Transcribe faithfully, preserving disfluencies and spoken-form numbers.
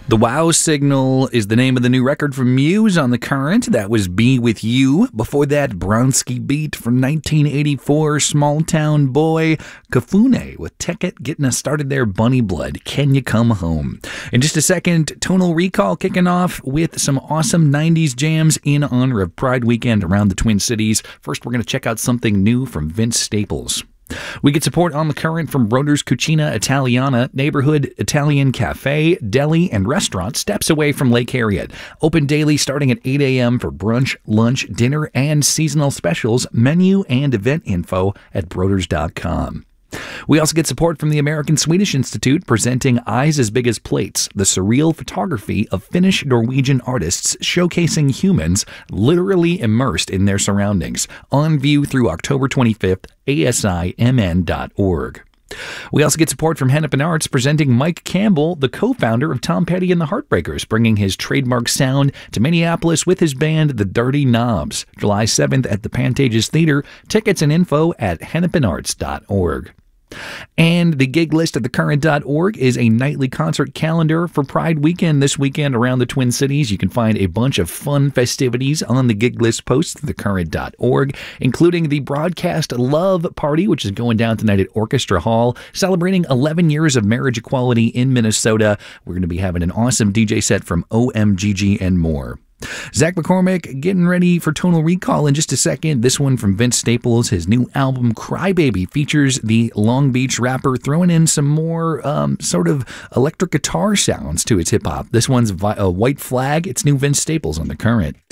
The Wow Signal is the name of the new record from Muse on The Current. That was Be With You. Before that, Bronski Beat from nineteen eighty-four, Small Town Boy. Kafune with Ticket getting us started there, Bunny Blood, Can You Come Home? In just a second, Tonal Recall kicking off with some awesome nineties jams in honor of Pride Weekend around the Twin Cities. First, we're going to check out something new from Vince Staples. We get support on The Current from Broder's Cucina Italiana, neighborhood Italian cafe, deli, and restaurant steps away from Lake Harriet. Open daily starting at eight a.m. for brunch, lunch, dinner, and seasonal specials. Menu and event info at broders dot com. We also get support from the American Swedish Institute presenting Eyes as Big as Plates, the surreal photography of Finnish Norwegian artists showcasing humans literally immersed in their surroundings. On view through October twenty-fifth, A S I M N dot org. We also get support from Hennepin Arts presenting Mike Campbell, the co-founder of Tom Petty and the Heartbreakers, bringing his trademark sound to Minneapolis with his band The Dirty Knobs. July seventh at the Pantages Theater. Tickets and info at hennepin arts dot org. And the gig list at the current dot org is a nightly concert calendar for Pride Weekend this weekend around the Twin Cities. You can find a bunch of fun festivities on the gig list posts at the current dot org, including the Broadcast Love Party, which is going down tonight at Orchestra Hall, celebrating eleven years of marriage equality in Minnesota. We're going to be having an awesome D J set from O M G G and more. Zach McCormick getting ready for Tonal Recall in just a second. This one from Vince Staples. His new album, Crybaby, features the Long Beach rapper throwing in some more um, sort of electric guitar sounds to its hip-hop. This one's Vi- uh, White Flag. It's new Vince Staples on The Current.